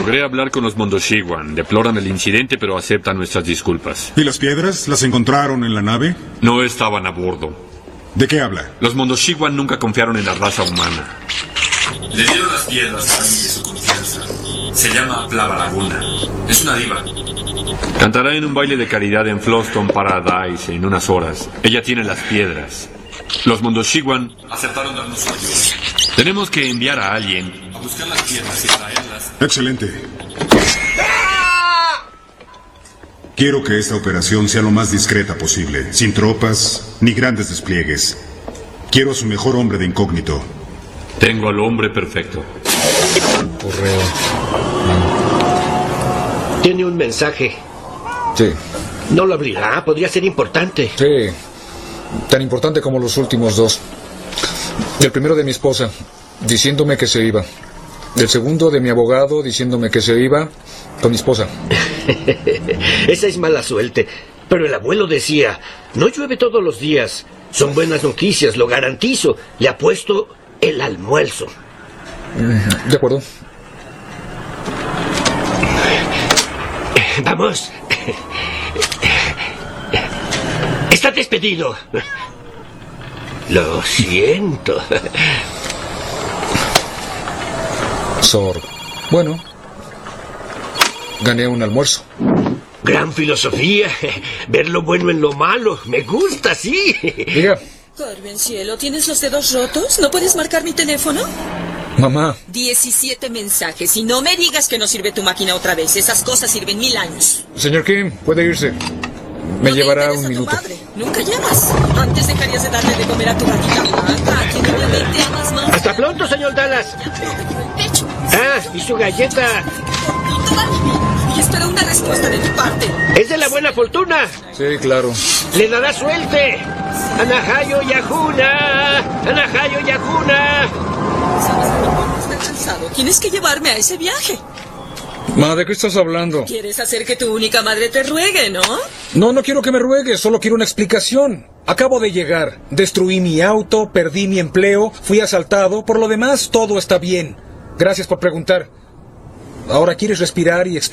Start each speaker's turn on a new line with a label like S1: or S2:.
S1: Logré hablar con los Mondoshiwan. Deploran el incidente, pero aceptan nuestras disculpas.
S2: ¿Y las piedras? ¿Las encontraron en la nave?
S1: No estaban a bordo.
S2: ¿De qué habla?
S1: Los Mondoshiwan nunca confiaron en la raza humana. Le dieron las piedras a alguien de su confianza. Se llama Plava Laguna. Es una diva. Cantará en un baile de caridad en Floston Paradise en unas horas. Ella tiene las piedras. Los Mondoshiwan aceptaron darnos su ayuda. Tenemos que enviar a alguien a buscar las piedras y traerlas.
S2: Excelente. Quiero que esta operación sea lo más discreta posible, sin tropas ni grandes despliegues. Quiero a su mejor hombre de incógnito.
S1: Tengo al hombre perfecto.
S3: Correo.
S4: Tiene un mensaje.
S3: Sí.
S4: No lo abrirá, podría ser importante.
S3: Sí. Tan importante como los últimos dos. El primero de mi esposa, diciéndome que se iba. El segundo de mi abogado, diciéndome que se iba con mi esposa.
S4: Esa es mala suerte. Pero el abuelo decía, no llueve todos los días. Son buenas noticias, lo garantizo. Le apuesto el almuerzo.
S3: De acuerdo.
S4: Vamos. Está despedido. Lo siento.
S3: Sorg. Bueno. Gané un almuerzo.
S4: Gran filosofía. Ver lo bueno en lo malo. Me gusta, sí.
S3: Diga.
S5: Carmen Cielo, ¿tienes los dedos rotos? ¿No puedes marcar mi teléfono?
S3: Mamá.
S5: 17 mensajes. Y no me digas que no sirve tu máquina otra vez. Esas cosas sirven 1000 años.
S3: Señor Kim, puede irse. Me llevará un minuto.
S5: Padre. Nunca llamas. Antes dejarías de darle de comer a tu gatita blanca, quien obviamente amas más.
S4: Hasta pronto, señor Dallas. Ah, y su galleta.
S5: Y espero una respuesta de tu parte.
S4: Es de la buena fortuna.
S3: Sí, claro.
S4: Le dará suerte. Anahayo Yahuna. Anahayo Yahuna.
S5: Sabes que mi cuerpo está cansado. Tienes que llevarme a ese viaje.
S3: Ma, ¿de qué estás hablando?
S5: ¿Quieres hacer que tu única madre te ruegue, no?
S3: No, no quiero que me ruegues, solo quiero una explicación. Acabo de llegar, destruí mi auto, perdí mi empleo, fui asaltado, por lo demás todo está bien. Gracias por preguntar. Ahora quieres respirar y explicar.